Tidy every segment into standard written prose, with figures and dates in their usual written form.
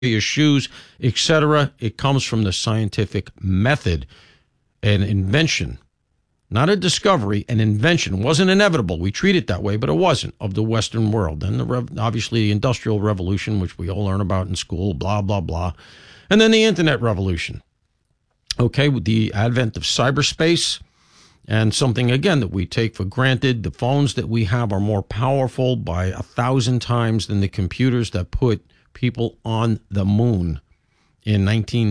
your shoes, etc. It comes from the scientific method, an invention, not a discovery, an invention. It wasn't inevitable. We treat it that way, but it wasn't, of the Western world. And obviously the Industrial Revolution, which we all learn about in school, blah, blah, blah. And then the Internet Revolution. Okay, with the advent of cyberspace and something, again, that we take for granted. The phones that we have are more powerful by 1,000 times than the computers that put people on the moon in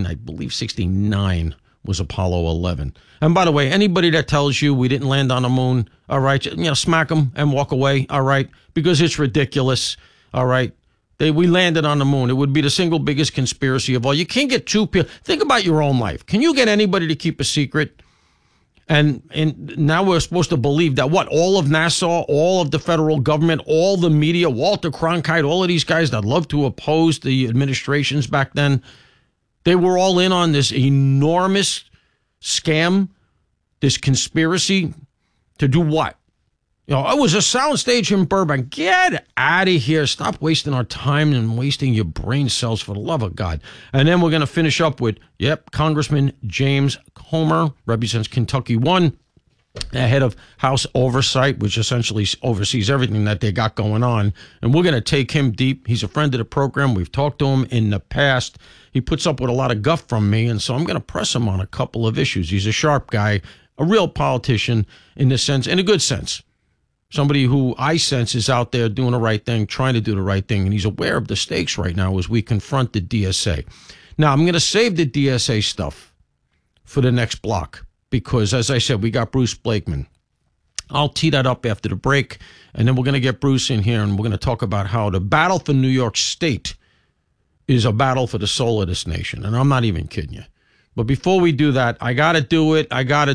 1969 was Apollo 11. And by the way, anybody that tells you we didn't land on the moon, all right, smack them and walk away, all right, because it's ridiculous, all right. We landed on the moon. It would be the single biggest conspiracy of all. You can't get two people. Think about your own life. Can you get anybody to keep a secret? And now we're supposed to believe that what? All of NASA, all of the federal government, all the media, Walter Cronkite, all of these guys that love to oppose the administrations back then, they were all in on this enormous scam, this conspiracy to do what? It was a soundstage in Burbank. Get out of here. Stop wasting our time and wasting your brain cells, for the love of God. And then we're going to finish up with, Congressman James Comer, represents Kentucky 1, head of House Oversight, which essentially oversees everything that they got going on. And we're going to take him deep. He's a friend of the program. We've talked to him in the past. He puts up with a lot of guff from me, and so I'm going to press him on a couple of issues. He's a sharp guy, a real politician in the sense, in a good sense. Somebody who I sense is out there doing the right thing, trying to do the right thing, and he's aware of the stakes right now as we confront the DSA. Now, I'm going to save the DSA stuff for the next block because, as I said, we got Bruce Blakeman. I'll tee that up after the break, and then we're going to get Bruce in here, and we're going to talk about how the battle for New York State is a battle for the soul of this nation, and I'm not even kidding you. But before we do that, I got to do it.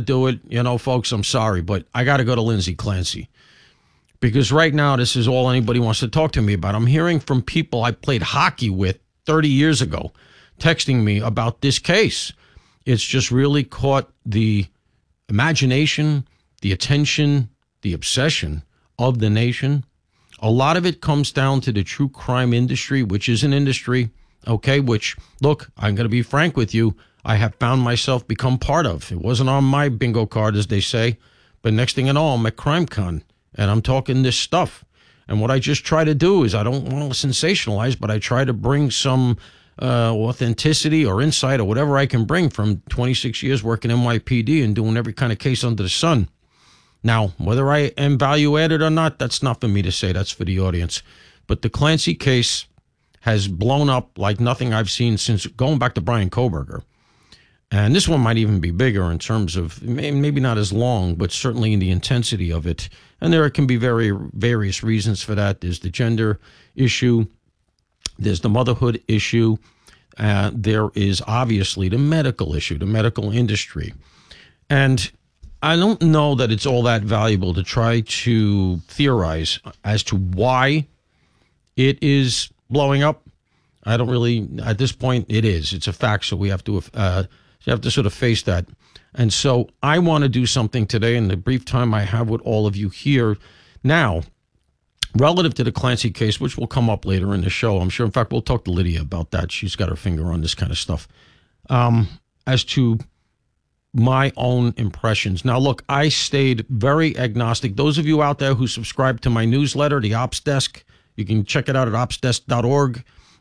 Folks, I'm sorry, but I got to go to Lindsay Clancy. Because right now, this is all anybody wants to talk to me about. I'm hearing from people I played hockey with 30 years ago, texting me about this case. It's just really caught the imagination, the attention, the obsession of the nation. A lot of it comes down to the true crime industry, which is an industry, okay, which, look, I'm going to be frank with you, I have found myself become part of. It wasn't on my bingo card, as they say, but next thing you know, I'm at CrimeCon. And I'm talking this stuff. And what I just try to do is I don't want to sensationalize, but I try to bring some authenticity or insight or whatever I can bring from 26 years working NYPD and doing every kind of case under the sun. Now, whether I am value added or not, that's not for me to say. That's for the audience. But the Clancy case has blown up like nothing I've seen since going back to Brian Kohberger. And this one might even be bigger in terms of maybe not as long, but certainly in the intensity of it. And there can be various reasons for that. There's the gender issue. There's the motherhood issue. There is obviously the medical issue, the medical industry. And I don't know that it's all that valuable to try to theorize as to why it is blowing up. I don't really, at this point, it is. It's a fact, so we have to sort of face that. And so I want to do something today in the brief time I have with all of you here now, relative to the Clancy case, which will come up later in the show. I'm sure, in fact, we'll talk to Lydia about that. She's got her finger on this kind of stuff. As to my own impressions. Now, look, I stayed very agnostic. Those of you out there who subscribe to my newsletter, the Ops Desk, you can check it out at opsdesk.org.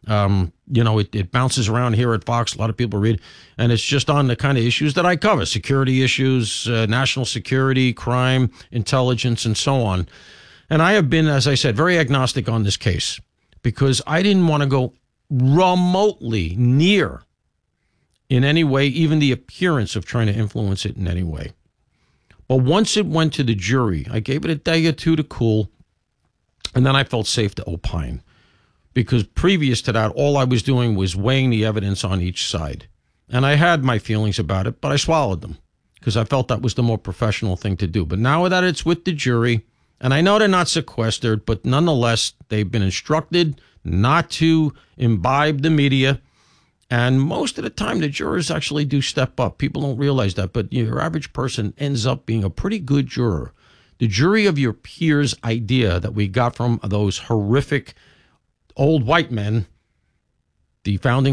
It bounces around here at Fox. A lot of people read, and it's just on the kind of issues that I cover: security issues, national security, crime, intelligence, and so on. And I have been, as I said, very agnostic on this case because I didn't want to go remotely near in any way, even the appearance of trying to influence it in any way. But once it went to the jury, I gave it a day or two to cool, and then I felt safe to opine. Because previous to that, all I was doing was weighing the evidence on each side. And I had my feelings about it, but I swallowed them because I felt that was the more professional thing to do. But now that it's with the jury, and I know they're not sequestered, but nonetheless, they've been instructed not to imbibe the media. And most of the time, the jurors actually do step up. People don't realize that, but your average person ends up being a pretty good juror. The jury of your peers idea that we got from those horrific old white men the founding